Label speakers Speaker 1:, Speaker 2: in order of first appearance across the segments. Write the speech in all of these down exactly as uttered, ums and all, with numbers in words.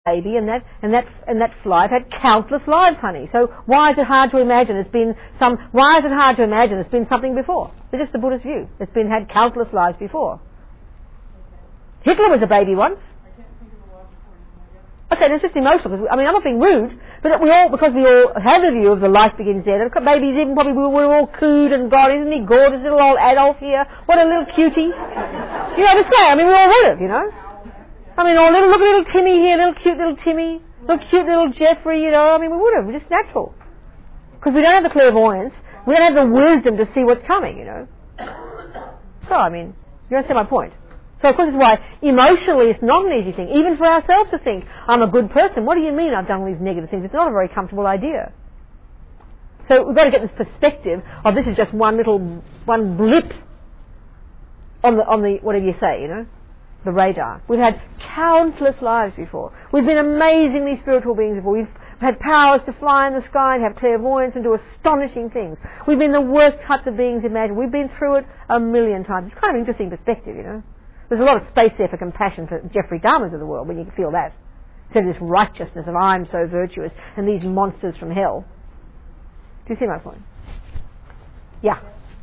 Speaker 1: baby, and that and that and that fly have had countless lives, honey. So why is it hard to imagine it's been some? Why is it hard to imagine it's been something before? It's just the Buddhist view. It's been had countless lives before. Hitler was a baby once. Okay, it's just emotional. Because, I mean, I'm not being rude, but we all, because we all have a view of the life begins there. And babies, even probably we were all cooed and God, isn't he gorgeous, little old Adolf here? What a little cutie. You know what I'm saying? I mean, we all would have, you know. I mean, oh, little, look at little Timmy here, little cute little Timmy, little cute little Jeffrey, you know. I mean, we would have. We're just natural. Because we don't have the clairvoyance. We don't have the wisdom to see what's coming, you know. So, I mean, you understand my point. So, of course, it's why emotionally it's not an easy thing, even for ourselves to think, I'm a good person. What do you mean I've done all these negative things? It's not a very comfortable idea. So we've got to get this perspective of this is just one little, one blip on the, on the, whatever you say, you know, the radar. We've had countless lives before. We've been amazingly spiritual beings before. We've had powers to fly in the sky and have clairvoyance and do astonishing things. We've been the worst cuts of beings imaginable. We've been through it a million times. It's kind of interesting perspective, you know. There's a lot of space there for compassion for Jeffrey Dahmers of the world when you can feel that. Instead of this righteousness of I'm so virtuous and these monsters from hell. Do you see my point? Yeah.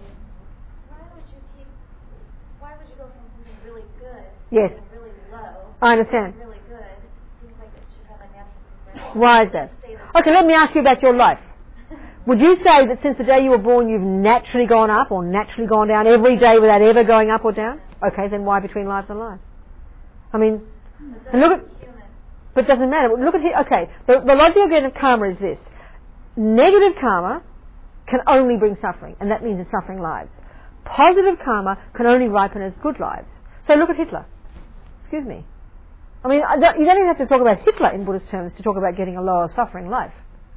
Speaker 2: Why would you keep, why would you go from something really good
Speaker 1: yes.
Speaker 2: to something really low?
Speaker 1: I understand.
Speaker 2: Really good. Seems like it should have a natural progression.
Speaker 1: Why is that? Okay, let me ask you about your life. Would you say that since the day you were born you've naturally gone up or naturally gone down every day without ever going up or down? Okay, then why between lives and lives? I mean, and look at, but it doesn't matter. Look at here. Okay, the, the logical again of karma is this: negative karma can only bring suffering, and that means it's suffering lives. Positive karma can only ripen as good lives. So look at Hitler. Excuse me. I mean, I don't, you don't even have to talk about Hitler in Buddhist terms to talk about getting a lower suffering life.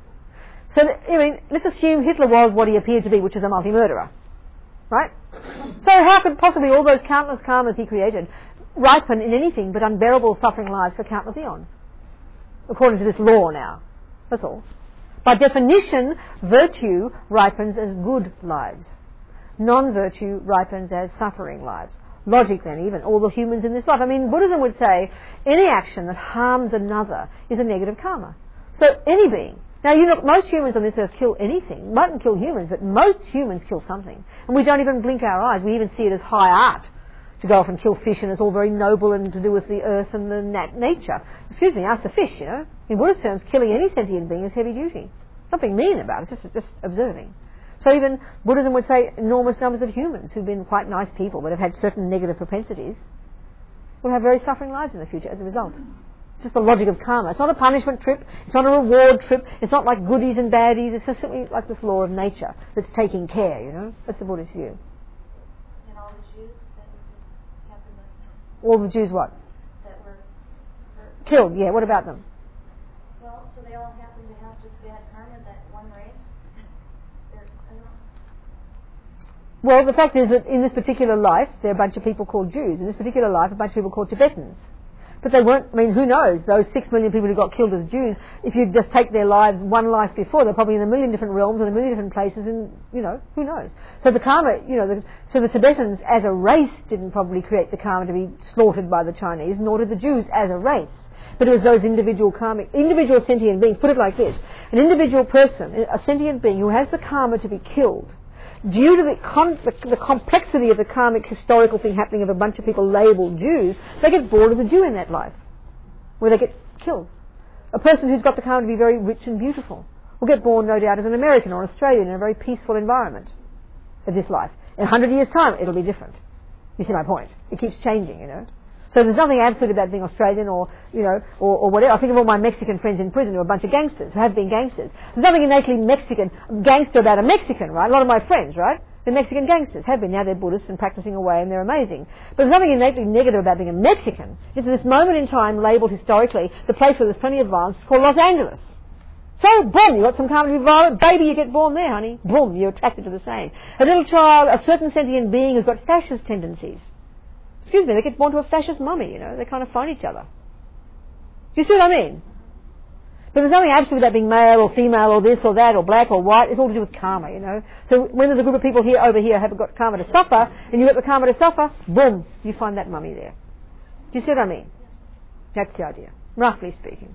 Speaker 1: So, I mean, let's assume Hitler was what he appeared to be, which is a multi-murderer. Right? So how could possibly all those countless karmas he created ripen in anything but unbearable suffering lives for countless eons? According to this law now. That's all. By definition, virtue ripens as good lives. Non-virtue ripens as suffering lives. Logic then, even, all the humans in this life. I mean, Buddhism would say any action that harms another is a negative karma. So any being. Now, you know, most humans on this earth kill anything. Mightn't kill humans, but most humans kill something. And we don't even blink our eyes. We even see it as high art to go off and kill fish, and it's all very noble and to do with the earth and the nat- nature. Excuse me, ask the fish, you know. In Buddhist terms, killing any sentient being is heavy duty. Not being mean about it, it's just, just observing. So even Buddhism would say enormous numbers of humans who've been quite nice people but have had certain negative propensities will have very suffering lives in the future as a result. It's just the logic of karma. It's not a punishment trip. It's not a reward trip. It's not like goodies and baddies. It's just simply like this law of nature that's taking care, you know. That's the Buddhist view.
Speaker 2: And all the Jews, that was just happened to...
Speaker 1: All the Jews what?
Speaker 2: That were... were
Speaker 1: Killed, yeah. What about them?
Speaker 2: Well, so they all happen to have just bad karma, that one race? They're, I don't know.
Speaker 1: Well, the fact is that in this particular life, there are a bunch of people called Jews. In this particular life, a bunch of people called Tibetans. But they weren't, I mean, who knows, those six million people who got killed as Jews, if you just take their lives one life before, they're probably in a million different realms and a million different places and, you know, who knows. So the karma, you know, the, so the Tibetans as a race didn't probably create the karma to be slaughtered by the Chinese, nor did the Jews as a race. But it was those individual karmic, individual sentient beings, put it like this, an individual person, a sentient being who has the karma to be killed, due to the, con- the, the complexity of the karmic historical thing happening of a bunch of people labelled Jews, they get bored as a Jew in that life, where they get killed. A person who's got the karma to be very rich and beautiful will get born, no doubt, as an American or Australian in a very peaceful environment of this life. In a hundred years' time, it'll be different. You see my point? It keeps changing, you know. So there's nothing absolute about being Australian or, you know, or, or whatever. I think of all my Mexican friends in prison who are a bunch of gangsters, who have been gangsters. There's nothing innately Mexican, gangster about a Mexican, right? A lot of my friends, right? They're Mexican gangsters, have been. Now they're Buddhists and practicing away and they're amazing. But there's nothing innately negative about being a Mexican. Just at this moment in time, labelled historically, the place where there's plenty of violence is called Los Angeles. So, boom, you got some karma to be violent. Baby, you get born there, honey. Boom, you're attracted to the same. A little child, a certain sentient being who's got fascist tendencies. Excuse me, they get born to a fascist mummy, you know, they kind of find each other. Do you see what I mean? But there's nothing absolute about being male or female or this or that or black or white. It's all to do with karma, you know. So when there's a group of people here over here who have got karma to suffer, and you got the karma to suffer, boom, you find that mummy there. Do you see what I mean? That's the idea, roughly speaking.